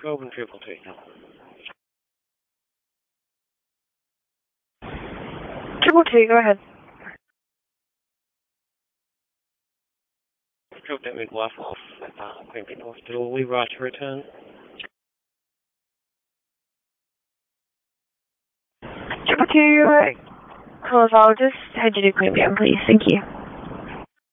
Open Triple T. Triple T, go ahead. Stroke that midwife off Queenpin Hospital. We right to return. Triple T, call us. I'll just head you to Queanbeyan, please. Thank you.